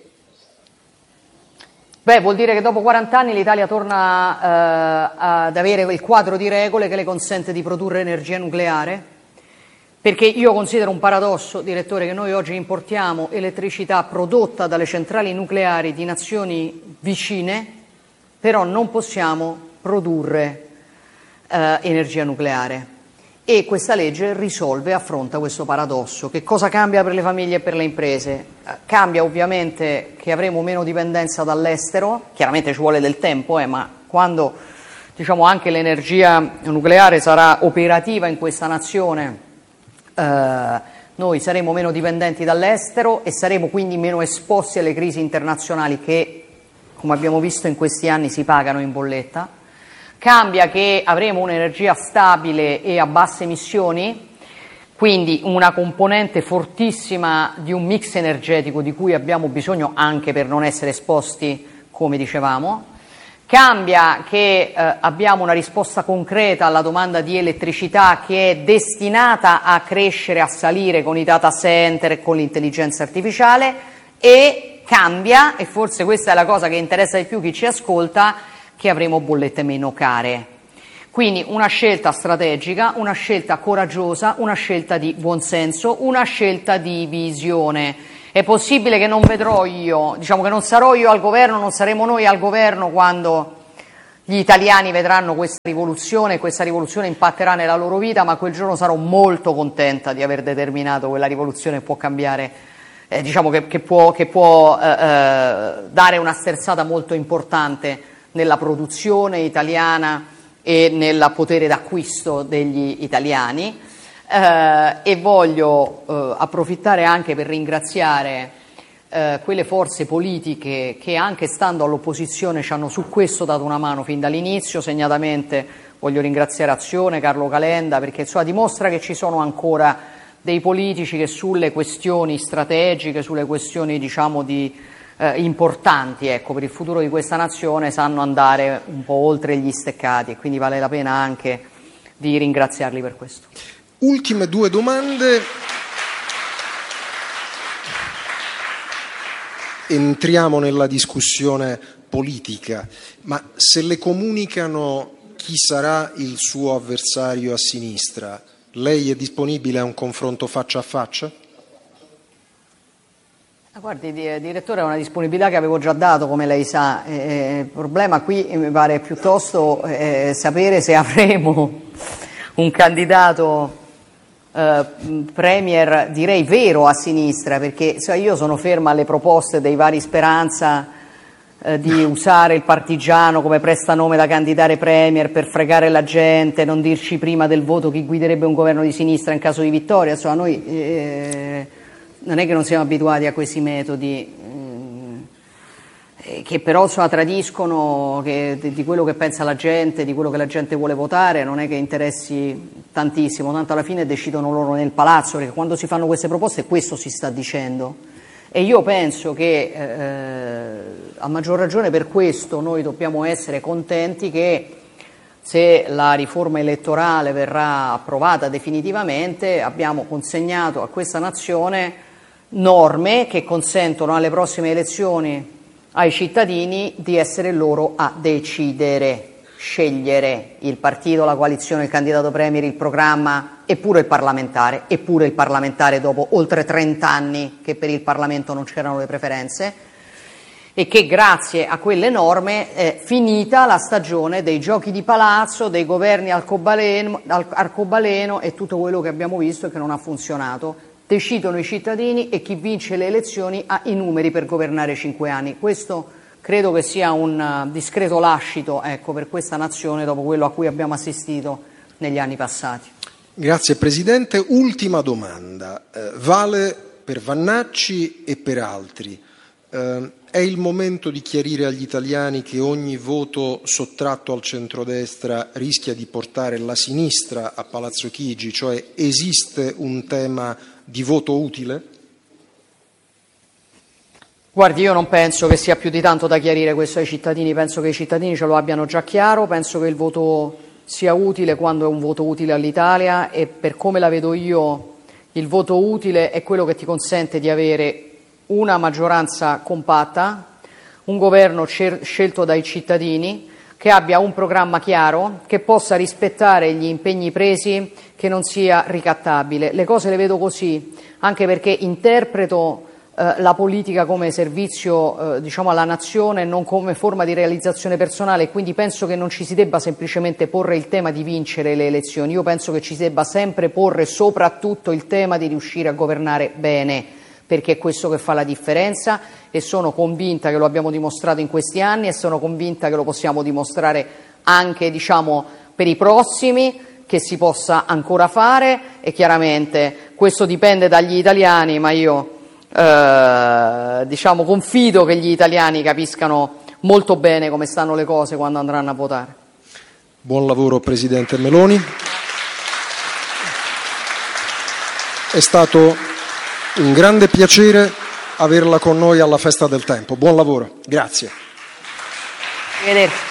Beh, vuol dire che dopo quaranta anni l'Italia torna eh, ad avere il quadro di regole che le consente di produrre energia nucleare, perché io considero un paradosso, direttore, che noi oggi importiamo elettricità prodotta dalle centrali nucleari di nazioni vicine, però non possiamo produrre eh, energia nucleare, e questa legge risolve, affronta questo paradosso. Che cosa cambia per le famiglie e per le imprese? Eh, cambia ovviamente che avremo meno dipendenza dall'estero, chiaramente ci vuole del tempo, eh, ma quando, diciamo, anche l'energia nucleare sarà operativa in questa nazione, eh, noi saremo meno dipendenti dall'estero e saremo quindi meno esposti alle crisi internazionali che, come abbiamo visto in questi anni, si pagano in bolletta. Cambia che avremo un'energia stabile e a basse emissioni, quindi una componente fortissima di un mix energetico di cui abbiamo bisogno anche per non essere esposti, come dicevamo. Cambia che eh, abbiamo una risposta concreta alla domanda di elettricità che è destinata a crescere, a salire con i data center e con l'intelligenza artificiale, e cambia, e forse questa è la cosa che interessa di più chi ci ascolta, che avremo bollette meno care. Quindi una scelta strategica, una scelta coraggiosa, una scelta di buonsenso, una scelta di visione. È possibile che non vedrò io, diciamo che non sarò io al governo, non saremo noi al governo quando gli italiani vedranno questa rivoluzione, questa rivoluzione impatterà nella loro vita, ma quel giorno sarò molto contenta di aver determinato quella rivoluzione che può cambiare, eh, diciamo che, che può, che può eh, eh, dare una sterzata molto importante nella produzione italiana e nel potere d'acquisto degli italiani, eh, e voglio eh, approfittare anche per ringraziare eh, quelle forze politiche che anche stando all'opposizione ci hanno su questo dato una mano fin dall'inizio. Segnatamente voglio ringraziare Azione, Carlo Calenda, perché insomma, dimostra che ci sono ancora dei politici che sulle questioni strategiche, sulle questioni diciamo di Eh, importanti ecco, per il futuro di questa nazione sanno andare un po' oltre gli steccati, e quindi vale la pena anche di ringraziarli per questo. Ultime due domande. Entriamo nella discussione politica, ma se le comunicano chi sarà il suo avversario a sinistra, lei è disponibile a un confronto faccia a faccia? Guardi, direttore, è una disponibilità che avevo già dato, come lei sa. Eh, il problema qui mi pare piuttosto eh, sapere se avremo un candidato eh, premier, direi vero, a sinistra, perché cioè, io sono ferma alle proposte dei vari Speranza eh, di usare il partigiano come prestanome da candidare premier per fregare la gente, non dirci prima del voto chi guiderebbe un governo di sinistra in caso di vittoria. Insomma, noi eh, non è che non siamo abituati a questi metodi, eh, che però insomma, tradiscono che, di, di quello che pensa la gente, di quello che la gente vuole votare, non è che interessi tantissimo, tanto alla fine decidono loro nel palazzo, perché quando si fanno queste proposte questo si sta dicendo. E io penso che eh, a maggior ragione per questo noi dobbiamo essere contenti che se la riforma elettorale verrà approvata definitivamente abbiamo consegnato a questa nazione norme che consentono alle prossime elezioni ai cittadini di essere loro a decidere, scegliere il partito, la coalizione, il candidato premier, il programma, eppure il parlamentare, eppure il parlamentare dopo oltre trenta anni che per il Parlamento non c'erano le preferenze, e che grazie a quelle norme è finita la stagione dei giochi di palazzo, dei governi arcobaleno, arcobaleno e tutto quello che abbiamo visto e che non ha funzionato. Decidono i cittadini e chi vince le elezioni ha i numeri per governare cinque anni. Questo credo che sia un discreto lascito ecco, per questa nazione dopo quello a cui abbiamo assistito negli anni passati. Grazie Presidente. Ultima domanda, eh, vale per Vannacci e per altri. Eh, è il momento di chiarire agli italiani che ogni voto sottratto al centrodestra rischia di portare la sinistra a Palazzo Chigi, cioè esiste un tema di voto utile? Guardi, io non penso che sia più di tanto da chiarire questo ai cittadini, penso che i cittadini ce lo abbiano già chiaro, penso che il voto sia utile quando è un voto utile all'Italia, e per come la vedo io il voto utile è quello che ti consente di avere una maggioranza compatta, un governo cer- scelto dai cittadini, che abbia un programma chiaro, che possa rispettare gli impegni presi, che non sia ricattabile. Le cose le vedo così, anche perché interpreto eh, la politica come servizio eh, diciamo alla nazione, non come forma di realizzazione personale, e quindi penso che non ci si debba semplicemente porre il tema di vincere le elezioni, io penso che ci si debba sempre porre soprattutto il tema di riuscire a governare bene, perché è questo che fa la differenza, e sono convinta che lo abbiamo dimostrato in questi anni e sono convinta che lo possiamo dimostrare anche diciamo, per i prossimi, che si possa ancora fare, e chiaramente questo dipende dagli italiani, ma io eh, diciamo, confido che gli italiani capiscano molto bene come stanno le cose quando andranno a votare. Buon lavoro Presidente Meloni. È stato un grande piacere averla con noi alla Festa del Tempo. Buon lavoro, grazie. Arrivederci.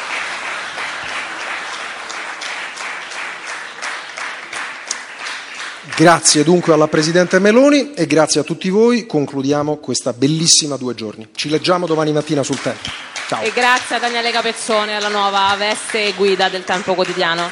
Grazie dunque alla Presidente Meloni e grazie a tutti voi. Concludiamo questa bellissima due giorni. Ci leggiamo domani mattina sul Tempo. Ciao. E grazie a Daniele Capezzone, alla nuova veste e guida del Tempo Quotidiano.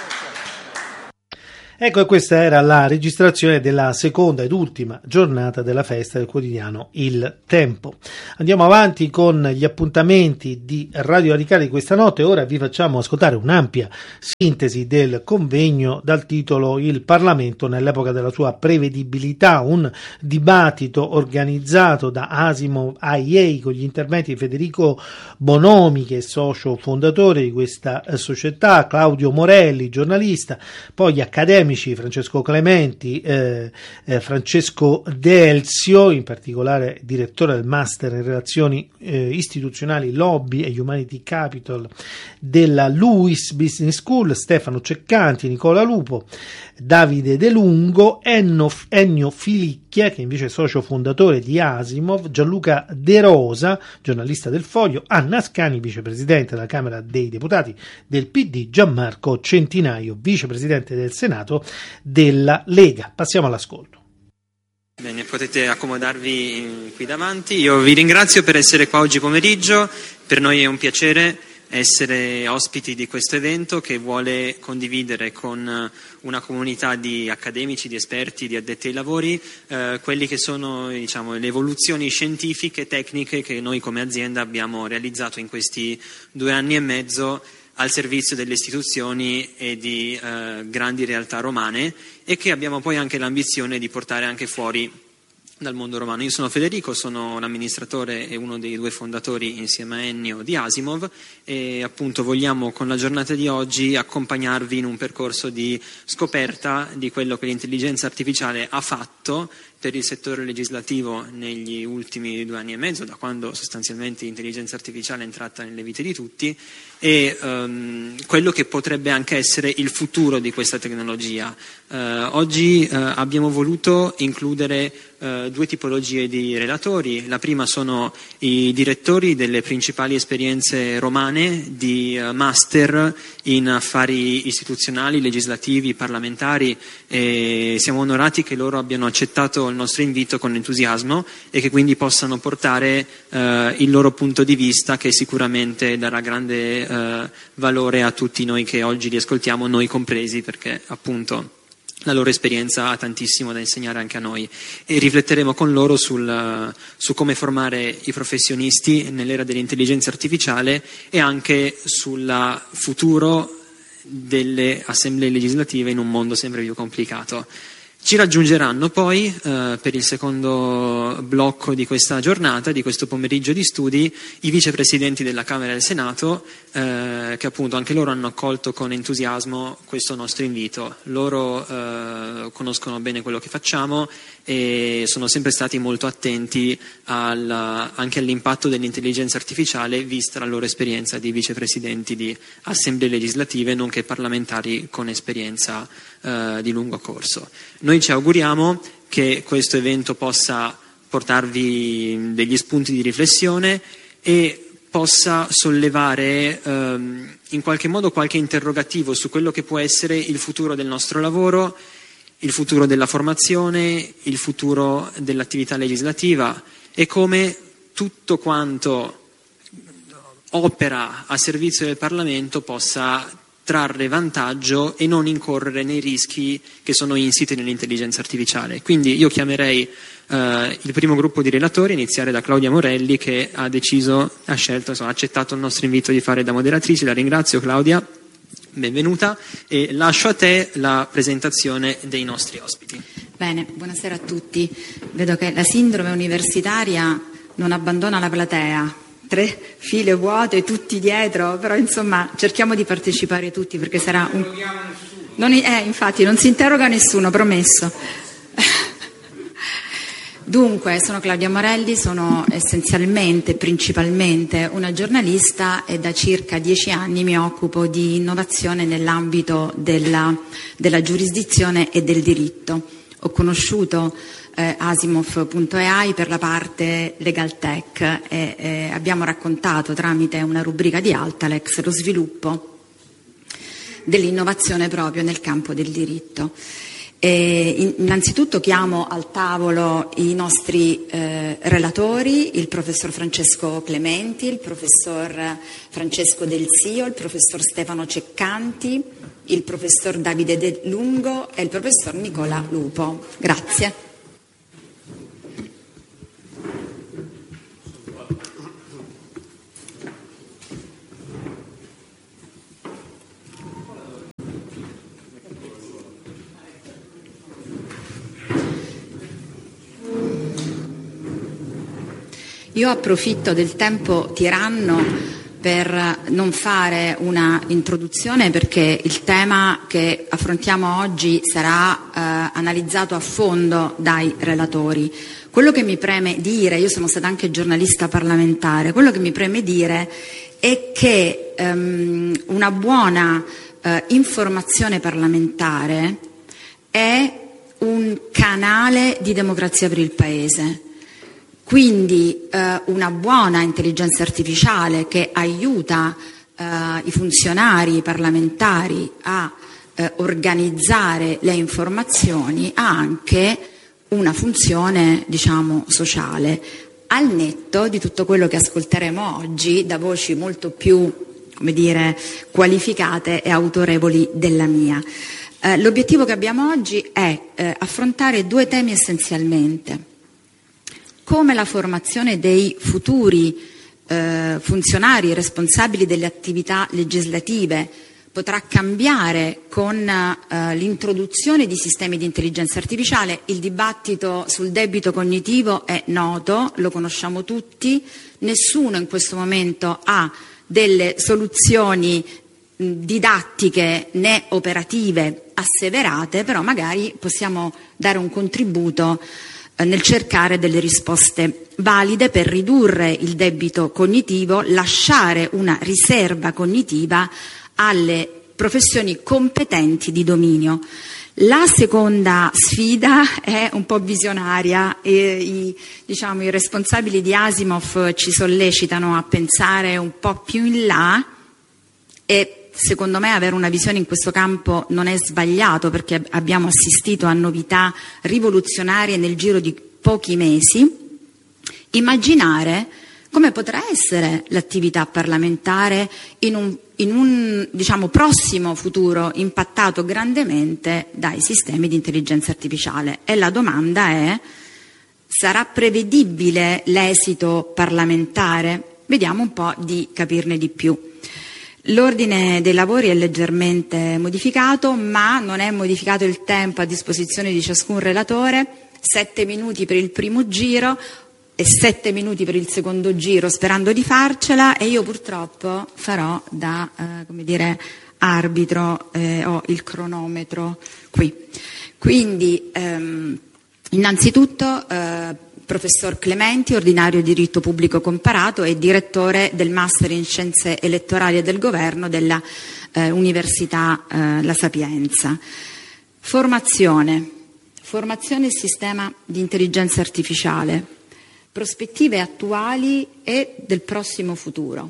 Ecco, e questa era la registrazione della seconda ed ultima giornata della festa del quotidiano Il Tempo. Andiamo avanti con gli appuntamenti di Radio Radicale di questa notte. Ora vi facciamo ascoltare un'ampia sintesi del convegno dal titolo Il Parlamento nell'epoca della sua prevedibilità, un dibattito organizzato da Asimov I A con gli interventi di Federico Bonomi, che è socio fondatore di questa società, Claudio Morelli, giornalista, poi gli accademici Francesco Clementi, eh, eh, Francesco Delzio, in particolare direttore del Master in Relazioni eh, Istituzionali, Lobby e Humanity Capital della Lewis Business School, Stefano Ceccanti, Nicola Lupo, Davide De Lungo, Enno, Ennio Filicchia, che invece è socio fondatore di Asimov, Gianluca De Rosa, giornalista del Foglio, Anna Ascani, vicepresidente della Camera dei Deputati del P D, Gianmarco Centinaio, vicepresidente del Senato della Lega. Passiamo all'ascolto. Bene, potete accomodarvi qui davanti. Io vi ringrazio per essere qua oggi pomeriggio. Per noi è un piacere essere ospiti di questo evento che vuole condividere con una comunità di accademici, di esperti, di addetti ai lavori eh, quelli che sono, diciamo, le evoluzioni scientifiche e tecniche che noi come azienda abbiamo realizzato in questi due anni e mezzo al servizio delle istituzioni e di eh, grandi realtà romane, e che abbiamo poi anche l'ambizione di portare anche fuori dal mondo romano. Io sono Federico, sono l'amministratore e uno dei due fondatori insieme a Ennio di Asimov, e appunto vogliamo con la giornata di oggi accompagnarvi in un percorso di scoperta di quello che l'intelligenza artificiale ha fatto per il settore legislativo negli ultimi due anni e mezzo, da quando sostanzialmente l'intelligenza artificiale è entrata nelle vite di tutti, e um, quello che potrebbe anche essere il futuro di questa tecnologia. Uh, oggi uh, abbiamo voluto includere uh, due tipologie di relatori. La prima sono i direttori delle principali esperienze romane di uh, master in affari istituzionali, legislativi, parlamentari, e siamo onorati che loro abbiano accettato il nostro invito con entusiasmo e che quindi possano portare eh, il loro punto di vista, che sicuramente darà grande eh, valore a tutti noi che oggi li ascoltiamo, noi compresi, perché appunto la loro esperienza ha tantissimo da insegnare anche a noi, e rifletteremo con loro sul, su come formare i professionisti nell'era dell'intelligenza artificiale e anche sul futuro delle assemblee legislative in un mondo sempre più complicato. Ci raggiungeranno poi eh, per il secondo blocco di questa giornata, di questo pomeriggio di studi, i vicepresidenti della Camera e del Senato, eh, che appunto anche loro hanno accolto con entusiasmo questo nostro invito. Loro eh, conoscono bene quello che facciamo e sono sempre stati molto attenti al, anche all'impatto dell'intelligenza artificiale, vista la loro esperienza di vicepresidenti di assemblee legislative, nonché parlamentari con esperienza eh, di lungo corso. Noi ci auguriamo che questo evento possa portarvi degli spunti di riflessione e possa sollevare ehm, in qualche modo qualche interrogativo su quello che può essere il futuro del nostro lavoro, il futuro della formazione, il futuro dell'attività legislativa, e come tutto quanto opera a servizio del Parlamento possa trarre vantaggio e non incorrere nei rischi che sono insiti nell'intelligenza artificiale. Quindi io chiamerei eh, il primo gruppo di relatori, a iniziare da Claudia Morelli, che ha deciso, ha scelto, insomma, ha accettato il nostro invito di fare da moderatrice. La ringrazio, Claudia, benvenuta, e lascio a te la presentazione dei nostri ospiti. Bene, buonasera a tutti. Vedo che la sindrome universitaria non abbandona la platea. Tre file vuote, tutti dietro, però insomma cerchiamo di partecipare tutti, perché sarà un... Non eh, infatti non si interroga nessuno, promesso. Dunque, sono Claudia Morelli, sono essenzialmente, principalmente una giornalista, e da circa dieci anni mi occupo di innovazione nell'ambito della, della giurisdizione e del diritto. Ho conosciuto eh, Asimov punto A I per la parte Legal Tech e eh, abbiamo raccontato tramite una rubrica di Altalex lo sviluppo dell'innovazione proprio nel campo del diritto. E innanzitutto chiamo al tavolo i nostri eh, relatori, il professor Francesco Clementi, il professor Francesco Del Sio, il professor Stefano Ceccanti, il professor Davide De Lungo e il professor Nicola Lupo. Grazie. Io approfitto del tempo tiranno per non fare una introduzione, perché il tema che affrontiamo oggi sarà eh, analizzato a fondo dai relatori. Quello che mi preme dire, io sono stata anche giornalista parlamentare, quello che mi preme dire è che ehm, una buona eh, informazione parlamentare è un canale di democrazia per il Paese. Quindi eh, una buona intelligenza artificiale che aiuta eh, i funzionari parlamentari a eh, organizzare le informazioni ha anche una funzione, diciamo, sociale, al netto di tutto quello che ascolteremo oggi da voci molto più, come dire, qualificate e autorevoli della mia. Eh, l'obiettivo che abbiamo oggi è eh, affrontare due temi essenzialmente: come la formazione dei futuri eh, funzionari responsabili delle attività legislative potrà cambiare con eh, l'introduzione di sistemi di intelligenza artificiale. Il dibattito sul debito cognitivo è noto, lo conosciamo tutti, nessuno in questo momento ha delle soluzioni mh, didattiche né operative asseverate, però magari possiamo dare un contributo nel cercare delle risposte valide per ridurre il debito cognitivo, lasciare una riserva cognitiva alle professioni competenti di dominio. La seconda sfida è un po' visionaria e i, diciamo, i responsabili di Asimov ci sollecitano a pensare un po' più in là, e secondo me avere una visione in questo campo non è sbagliato, perché abbiamo assistito a novità rivoluzionarie nel giro di pochi mesi. Immaginare come potrà essere l'attività parlamentare in un, in un diciamo, prossimo futuro impattato grandemente dai sistemi di intelligenza artificiale. E la domanda è: sarà prevedibile l'esito parlamentare? Vediamo un po' di capirne di più. L'ordine dei lavori è leggermente modificato, ma non è modificato il tempo a disposizione di ciascun relatore: sette minuti per il primo giro e sette minuti per il secondo giro, sperando di farcela, e io purtroppo farò da eh, come dire, arbitro, eh, ho il cronometro qui. Quindi ehm, innanzitutto eh, professor Clementi, ordinario di diritto pubblico comparato e direttore del Master in Scienze Elettorali e del Governo della eh, Università eh, La Sapienza. Formazione, formazione e sistema di intelligenza artificiale, prospettive attuali e del prossimo futuro.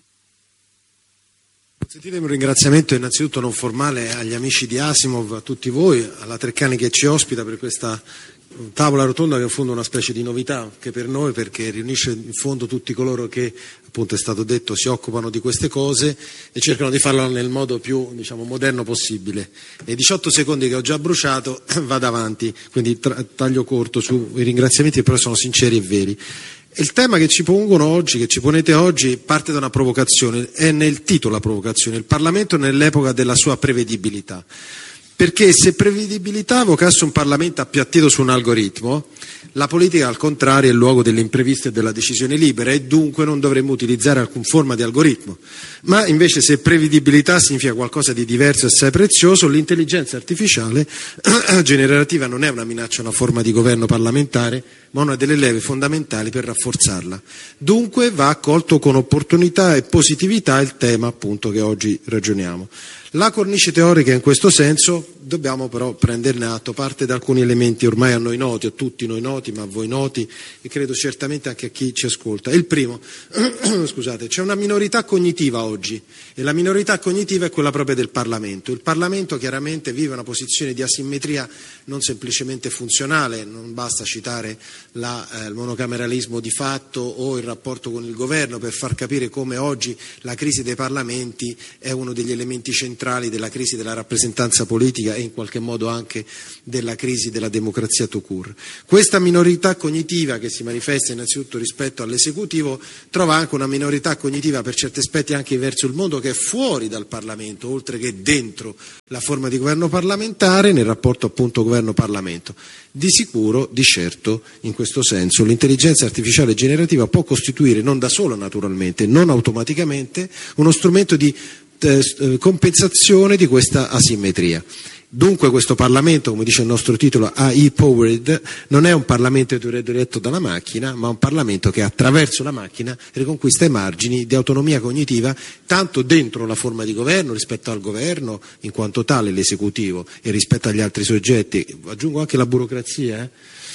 Consentitemi un ringraziamento innanzitutto non formale agli amici di Asimov, a tutti voi, alla Treccani che ci ospita per questa tavola rotonda, che è in fondo una specie di novità anche per noi, perché riunisce in fondo tutti coloro che, appunto è stato detto, si occupano di queste cose e cercano di farlo nel modo più, diciamo, moderno possibile. Nei diciotto secondi che ho già bruciato vado avanti, quindi tra- taglio corto sui ringraziamenti che però sono sinceri e veri. Il tema che ci pongono oggi, che ci ponete oggi, parte da una provocazione, è nel titolo la provocazione: il Parlamento nell'epoca della sua prevedibilità. Perché se prevedibilità avocasse un Parlamento appiattito su un algoritmo, la politica al contrario è il luogo dell'imprevisto e della decisione libera, e dunque non dovremmo utilizzare alcun forma di algoritmo. Ma invece, se prevedibilità significa qualcosa di diverso e assai prezioso, l'intelligenza artificiale generativa non è una minaccia a una forma di governo parlamentare, ma una delle leve fondamentali per rafforzarla. Dunque va accolto con opportunità e positività il tema, appunto, che oggi ragioniamo. La cornice teorica in questo senso dobbiamo però prenderne atto, parte da alcuni elementi ormai a noi noti, a tutti noi noti, ma a voi noti e credo certamente anche a chi ci ascolta. Il primo, scusate, c'è una minorità cognitiva oggi e la minorità cognitiva è quella propria del Parlamento. Il Parlamento chiaramente vive una posizione di asimmetria non semplicemente funzionale, non basta citare la, eh, il monocameralismo di fatto o il rapporto con il governo per far capire come oggi la crisi dei parlamenti è uno degli elementi centrali della crisi della rappresentanza politica e in qualche modo anche della crisi della democrazia tout court. Questa minorità cognitiva, che si manifesta innanzitutto rispetto all'esecutivo, trova anche una minorità cognitiva per certi aspetti anche verso il mondo che è fuori dal Parlamento, oltre che dentro la forma di governo parlamentare, nel rapporto appunto governo-Parlamento. Di sicuro, di certo, in questo senso, l'intelligenza artificiale generativa può costituire, non da sola naturalmente, non automaticamente, uno strumento di eh, compensazione di questa asimmetria. Dunque questo Parlamento, come dice il nostro titolo, A I powered, non è un Parlamento diretto dalla macchina, ma un Parlamento che attraverso la macchina riconquista i margini di autonomia cognitiva, tanto dentro la forma di governo rispetto al governo, in quanto tale l'esecutivo, e rispetto agli altri soggetti, aggiungo anche la burocrazia, eh?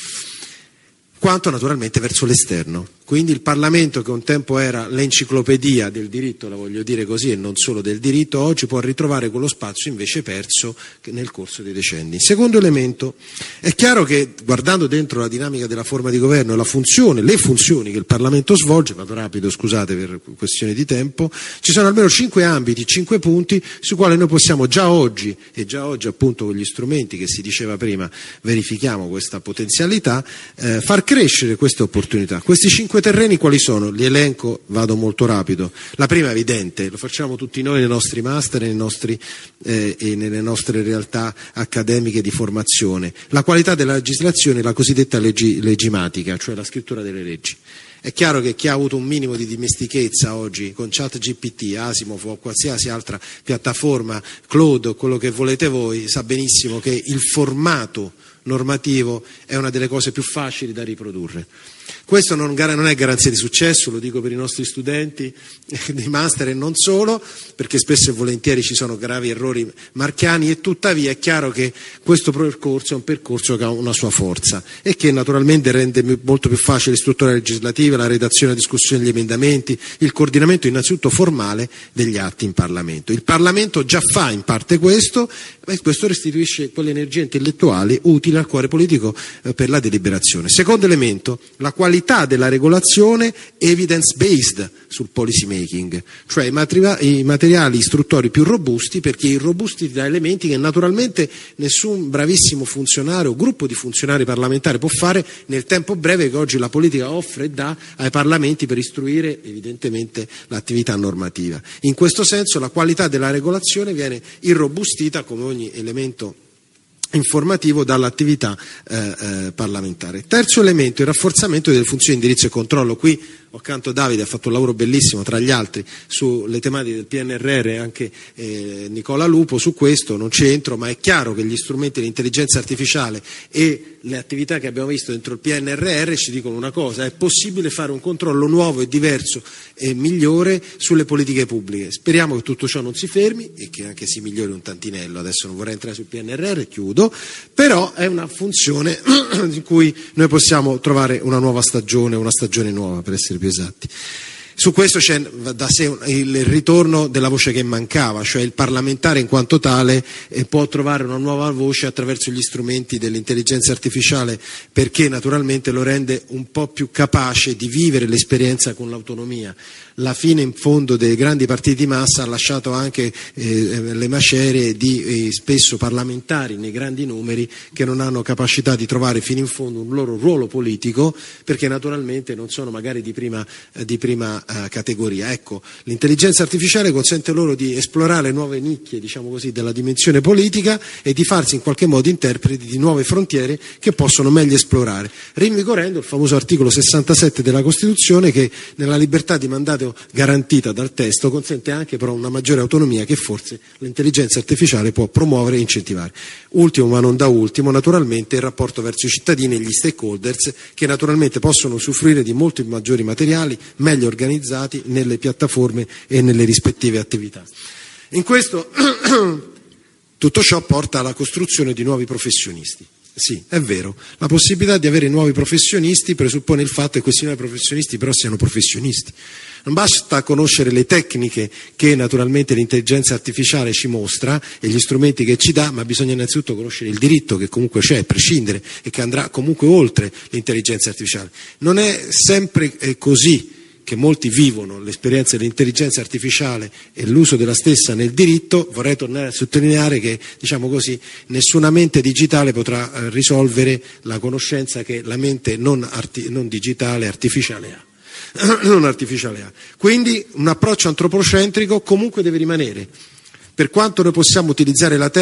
quanto naturalmente verso l'esterno. Quindi il Parlamento, che un tempo era l'enciclopedia del diritto, la voglio dire così, e non solo del diritto, oggi può ritrovare quello spazio invece perso nel corso dei decenni. Secondo elemento, è chiaro che guardando dentro la dinamica della forma di governo e la funzione, le funzioni che il Parlamento svolge, vado rapido, scusate per questioni di tempo, ci sono almeno cinque ambiti, cinque punti sui quali noi possiamo già oggi, e già oggi appunto con gli strumenti che si diceva prima verifichiamo questa potenzialità, eh, far crescere queste opportunità. Questi cinque terreni quali sono? Li elenco, vado molto rapido. La prima è evidente, lo facciamo tutti noi nei nostri master nei nostri, eh, e nelle nostre realtà accademiche di formazione. La qualità della legislazione, la cosiddetta leggi, leggimatica, cioè la scrittura delle leggi. È chiaro che chi ha avuto un minimo di dimestichezza oggi con ChatGPT, Asimov o qualsiasi altra piattaforma, Claude o quello che volete voi, sa benissimo che il formato normativo è una delle cose più facili da riprodurre. Questo non, non è garanzia di successo, lo dico per i nostri studenti di master e non solo, perché spesso e volentieri ci sono gravi errori marchiani e tuttavia è chiaro che questo percorso è un percorso che ha una sua forza e che naturalmente rende molto più facile le strutture legislative, la redazione e la discussione degli emendamenti, il coordinamento innanzitutto formale degli atti in Parlamento. Il Parlamento già fa in parte questo e questo restituisce quelle energie intellettuali utili al cuore politico eh, per la deliberazione. Secondo elemento, la qualità della regolazione evidence based sul policy making, cioè i, materi- i materiali istruttori più robusti, perché irrobusti da elementi che naturalmente nessun bravissimo funzionario o gruppo di funzionari parlamentari può fare nel tempo breve che oggi la politica offre e dà ai parlamenti per istruire evidentemente l'attività normativa. In questo senso la qualità della regolazione viene irrobustita come ogni elemento informativo dall'attività eh, eh, parlamentare. Terzo elemento, il rafforzamento delle funzioni di indirizzo e controllo. Qui accanto Davide ha fatto un lavoro bellissimo tra gli altri sulle tematiche del P N R R, anche eh, Nicola Lupo su questo, non c'entro, ma è chiaro che gli strumenti di intelligenza artificiale e le attività che abbiamo visto dentro il P N R R ci dicono una cosa: è possibile fare un controllo nuovo e diverso e migliore sulle politiche pubbliche. Speriamo che tutto ciò non si fermi e che anche si migliori un tantinello. Adesso non vorrei entrare sul P N R R, chiudo, però è una funzione in cui noi possiamo trovare una nuova stagione, una stagione nuova per essere più esatti. Su questo c'è da sé il ritorno della voce che mancava, cioè il parlamentare in quanto tale eh, può trovare una nuova voce attraverso gli strumenti dell'intelligenza artificiale, perché naturalmente lo rende un po' più capace di vivere l'esperienza con l'autonomia. La fine in fondo dei grandi partiti di massa ha lasciato anche eh, le macerie di eh, spesso parlamentari nei grandi numeri che non hanno capacità di trovare fino in fondo un loro ruolo politico, perché naturalmente non sono magari di prima, eh, di prima eh, categoria. Ecco, l'intelligenza artificiale consente loro di esplorare nuove nicchie, diciamo così, della dimensione politica e di farsi in qualche modo interpreti di nuove frontiere che possono meglio esplorare, rinvigorendo il famoso articolo sessantasette della Costituzione che nella libertà di mandato garantita dal testo consente anche però una maggiore autonomia che forse l'intelligenza artificiale può promuovere e incentivare. Ultimo ma non da ultimo, naturalmente il rapporto verso i cittadini e gli stakeholders, che naturalmente possono usufruire di molti maggiori materiali meglio organizzati nelle piattaforme e nelle rispettive attività. In questo tutto ciò porta alla costruzione di nuovi professionisti. Sì, è vero, la possibilità di avere nuovi professionisti presuppone il fatto che questi nuovi professionisti però siano professionisti. Non basta conoscere le tecniche che naturalmente l'intelligenza artificiale ci mostra e gli strumenti che ci dà, ma bisogna innanzitutto conoscere il diritto che comunque c'è, a prescindere, e che andrà comunque oltre l'intelligenza artificiale. Non è sempre così che molti vivono l'esperienza dell'intelligenza artificiale e l'uso della stessa nel diritto. Vorrei tornare a sottolineare che, diciamo così, nessuna mente digitale potrà eh, risolvere la conoscenza che la mente non, arti- non digitale, artificiale ha. non artificiale ha. Quindi un approccio antropocentrico comunque deve rimanere. Per quanto noi possiamo utilizzare la